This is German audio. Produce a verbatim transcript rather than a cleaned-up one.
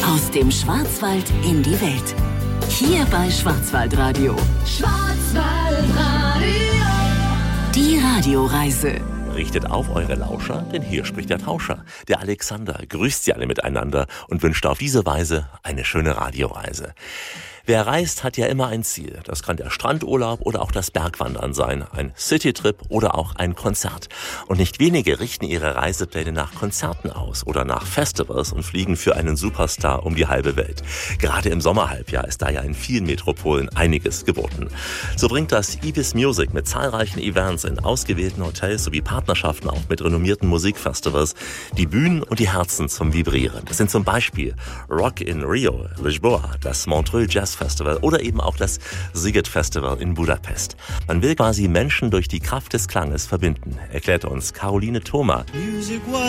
Aus dem Schwarzwald in die Welt. Hier bei Schwarzwaldradio. Schwarzwaldradio. Die Radioreise. Richtet auf eure Lauscher, denn hier spricht der Tauscher. Der Alexander grüßt sie alle miteinander und wünscht auf diese Weise eine schöne Radioreise. Wer reist, hat ja immer ein Ziel. Das kann der Strandurlaub oder auch das Bergwandern sein, ein Citytrip oder auch ein Konzert. Und nicht wenige richten ihre Reisepläne nach Konzerten aus oder nach Festivals und fliegen für einen Superstar um die halbe Welt. Gerade im Sommerhalbjahr ist da ja in vielen Metropolen einiges geboten. So bringt das Ibis Music mit zahlreichen Events in ausgewählten Hotels sowie Partnerschaften auch mit renommierten Musikfestivals die Bühnen und die Herzen zum Vibrieren. Das sind zum Beispiel Rock in Rio, Lisboa, das Montreux Jazz Festival oder eben auch das Sziget Festival in Budapest. Man will quasi Menschen durch die Kraft des Klanges verbinden, erklärt uns Caroline Thoma.